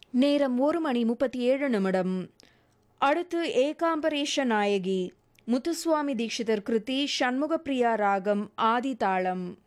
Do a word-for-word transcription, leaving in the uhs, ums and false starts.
நேரம் ஒரு மணி முப்பத்தி ஏழு நிமிடம். அடுத்து ஏகாம்பரேஷ நாயகி முத்துசுவாமி தீட்சிதர் கிருதி ஷண்முகப்பிரியா ராகம் ஆதி தாளம்.